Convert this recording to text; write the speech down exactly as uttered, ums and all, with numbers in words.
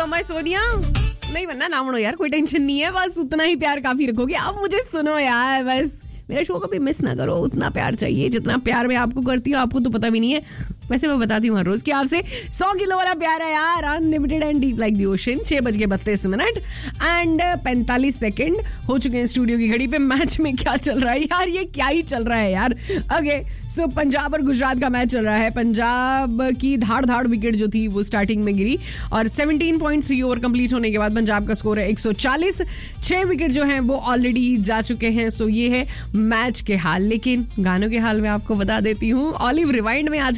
You my Sonia. नहीं बनना ना मनो यार, कोई टेंशन नहीं है, बस उतना ही प्यार काफी रखोगे। अब मुझे सुनो यार, बस मेरे शो को भी मिस ना करो, उतना प्यार चाहिए जितना प्यार मैं आपको करती हूँ। आपको तो पता भी नहीं है, वैसे मैं बताती हूँ हर रोज कि आपसे सौ किलो वाला प्यार है यार, unlimited and deep like the ocean. छह बज के बत्तीस मिनट एंड पैंतालीस सेकंड हो चुके हैं स्टूडियो की घड़ी पे। मैच में क्या चल रहा है यार, ये क्या ही चल रहा है यार। ओके सो पंजाब और गुजरात का मैच चल रहा है। पंजाब की धाड़ धाड़ विकेट जो थी वो स्टार्टिंग में गिरी और सत्रह पॉइंट तीन ओवर कंप्लीट होने के बाद पंजाब का स्कोर है एक सौ चालीस। छह विकेट जो हैं वो ऑलरेडी जा चुके हैं। सो ये है मैच के हाल, लेकिन गानों के हाल में आपको बता देती हूँ। ऑलिव रिवाइंड में आज